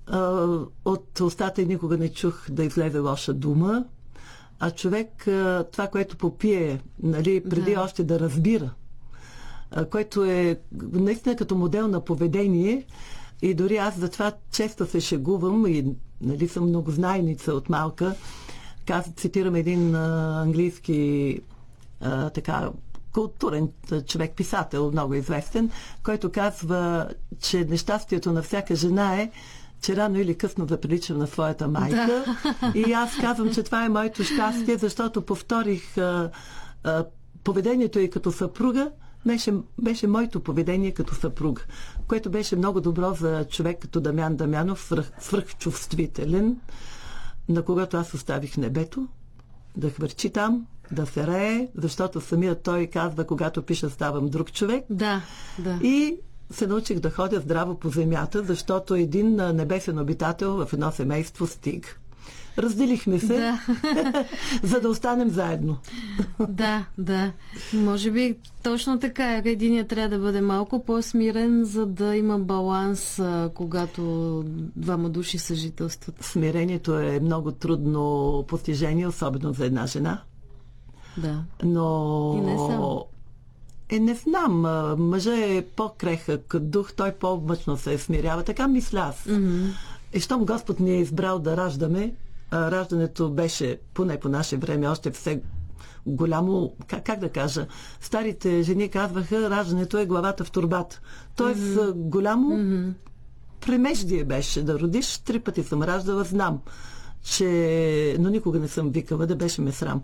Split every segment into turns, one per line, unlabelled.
От устата никога не чух да излезе лоша дума, а човек това, което попие, нали, преди още да разбира, което е наистина като модел на поведение. И дори аз затова често се шегувам и, нали, съм многознайница от малка. Цитирам един английски културен човек, писател, много известен, който казва, че нещастието на всяка жена е, че рано или късно да приличам на своята майка. Да. И аз казвам, че това е моето щастие, защото повторих поведението и като съпруга, беше моето поведение като съпруг, което беше много добро за човек като Дамян Дамянов, свръхчувствителен, на когото аз оставих небето, да хвърчи там, да се рее, защото самият той казва, когато пиша, ставам друг човек.
Да.
И се научих да ходя здраво по земята, защото един небесен обитател в едно семейство стига. Разделихме се, за да останем заедно.
Да. Може би точно така. Единият трябва да бъде малко по-смирен, за да има баланс, когато двама души съжителстват.
Смирението е много трудно постижение, особено за една жена.
Да.
Но...
И не само.
Не знам. Мъжът е по-крехък дух, той по-мъчно се смирява. Така мисля аз. Щом Господ ни е избрал да раждаме, раждането беше, поне по наше време, още все голямо, как да кажа, старите жени казваха, раждането е главата в торбата. Тоест, голямо премеждие беше да родиш. 3 пъти съм раждала, знам, но никога не съм викала, да беше ме срам.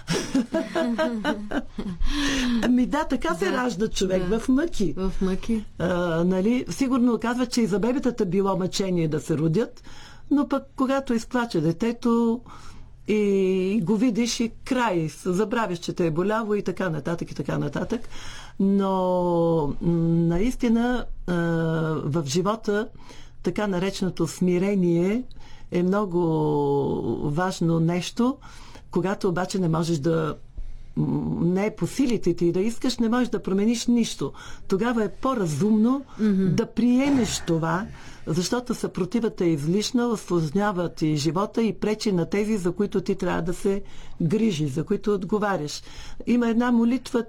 Така се ражда човек, в мъки.
В мъки.
Нали? Сигурно казва, че и за бебетата било мъчение да се родят, но пък когато изплаче детето и го видиш и край, забравиш, че те е боляло и така нататък, и така нататък. Но наистина в живота така нареченото смирение е много важно нещо, когато обаче не можеш не е по силите ти да искаш, не можеш да промениш нищо. Тогава е по-разумно да приемеш това, защото съпротивата е излишна, осложнява ти живота и пречи на тези, за които ти трябва да се грижиш, за които отговаряш. Има една молитва,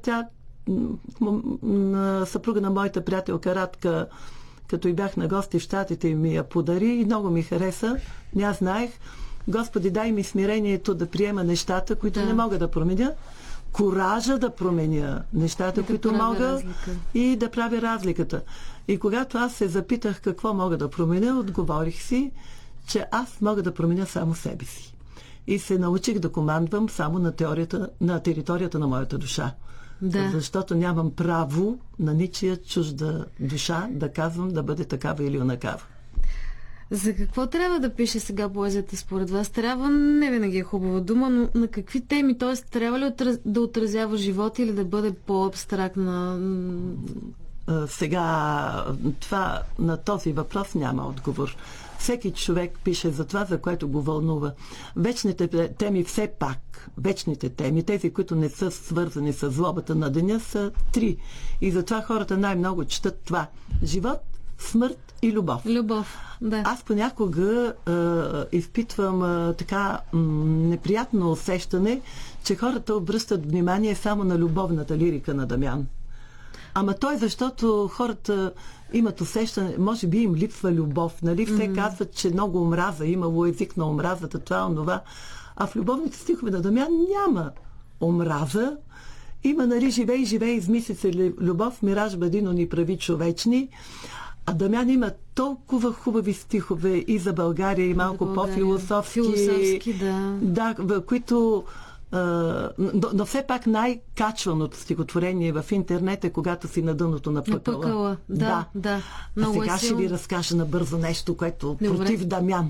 съпруга на моята приятелка Радка, като и бях на гости в Щатите, ми я подари и много ми хареса. Аз знаех, Господи, дай ми смирението да приема нещата, които не мога да променя, коража да променя нещата, които мога, и да правя разликата. И когато аз се запитах какво мога да променя, отговорих си, че аз мога да променя само себе си. И се научих да командвам само на територията на моята душа. Да. Защото нямам право на ничия чужда душа да казвам да бъде такава или онакава.
За какво трябва да пише сега поезията според вас? Трябва, не винаги е хубава дума, но на какви теми? Т.е. трябва ли да отразява живота или да бъде по-абстрактна?
Сега на този въпрос няма отговор. Всеки човек пише за това, за което го вълнува. Вечните теми все пак, вечните теми, тези, които не са свързани с злобата на деня, са 3. И затова хората най-много четат това. Живот, смърт и любов.
Да.
Аз понякога изпитвам неприятно усещане, че хората обръщат внимание само на любовната лирика на Дамян. Ама той, защото хората имат усещане, може би им липсва любов, нали? Все казват, че много омраза, имало език на омразата, това, онова. А в любовните стихове на Дамян няма омраза. Има, нали, живей, измисли се любов, мираж бъдино ни прави човечни. А Дамян има толкова хубави стихове и за България, и малко по-философски. Да, които... но все пак най-качваното стихотворение в интернет е когато си на дъното на пъкъла.
Да.
А сега ще ви разкажа набързо нещо, което против Дамян.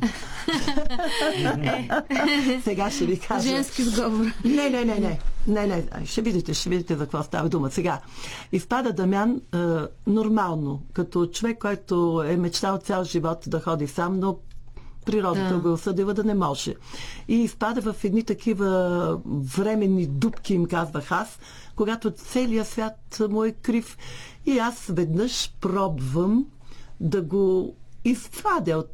Сега ще ви кажа.
Женски сговор.
Не. Ще видите за какво става дума. Сега, изпада Дамян нормално, като човек, който е мечтал цял живот да ходи сам, но природата го осъдила да не може. И изпада в едни такива временни дупки, им казвах аз, когато целият свят му е крив. И аз веднъж пробвам да го извадя от